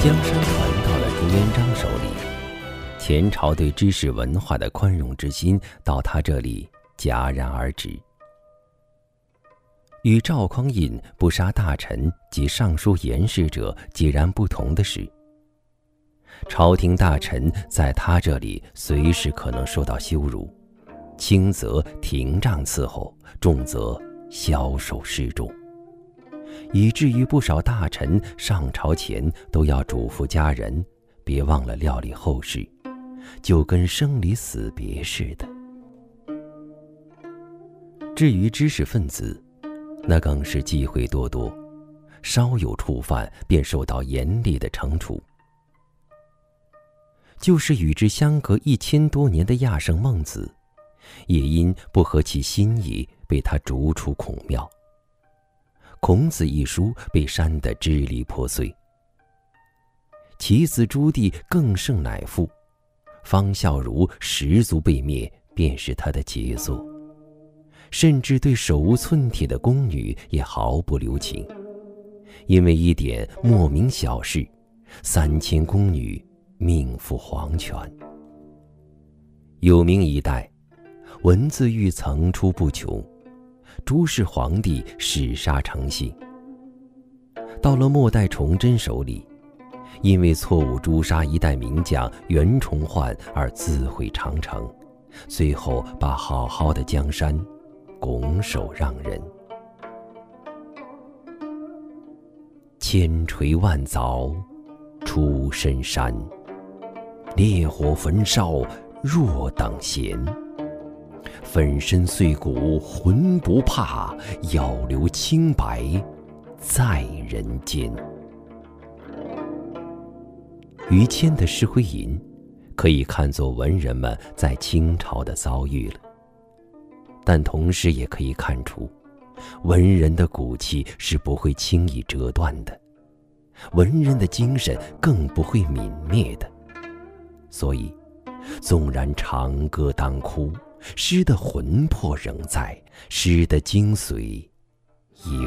江山传到了朱元璋手里，前朝对知识文化的宽容之心到他这里戛然而止。与赵匡胤不杀大臣及尚书言事者截然不同的是，朝廷大臣在他这里随时可能受到羞辱，轻则廷杖伺候，重则枭首示众，以至于不少大臣上朝前都要嘱咐家人别忘了料理后事，就跟生离死别似的。至于知识分子，那更是机会多多，稍有触犯便受到严厉的惩处。就是与之相隔1000多年的亚圣孟子，也因不合其心意被他逐出孔庙。孔子一书被删得支离破碎。其子朱棣更胜乃父，方孝孺10族被灭便是他的杰作，甚至对手无寸铁的宫女也毫不留情，因为一点莫名小事，3000宫女命赴黄泉。有名一代，文字狱层出不穷，诸氏皇帝弑杀成性。到了末代崇祯手里，因为错误诛杀一代名将袁崇焕而自毁长城，最后把好好的江山拱手让人。千锤万凿出深山，烈火焚烧若等闲。粉身碎骨浑不怕，要留清白在人间。于谦的《诗会吟》可以看作文人们在清朝的遭遇了，但同时也可以看出，文人的骨气是不会轻易折断的，文人的精神更不会泯灭的。所以纵然长歌当哭，诗的魂魄仍在，诗的精髓